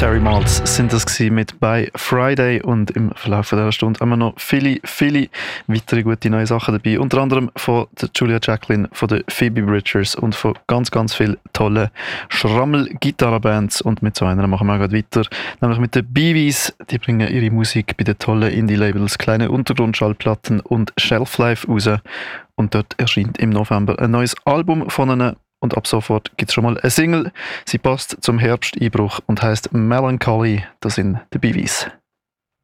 Terry Maltz sind das mit «By Friday» und im Verlauf dieser Stunde haben wir noch viele weitere gute neue Sachen dabei. Unter anderem von der Julia Jacqueline, von der Phoebe Bridgers und von ganz vielen tollen Schrammel-Gitarrenbands. Und mit so einer machen wir gerade weiter, nämlich mit den Beevies. Die bringen ihre Musik bei den tollen Indie-Labels «Kleine Untergrundschallplatten» und «Shelflife» raus. Und dort erscheint im November ein neues Album von ihnen. Und ab sofort gibt es schon mal eine Single. Sie passt zum Herbsteinbruch und heisst «Melancholy». Das sind die Beevies.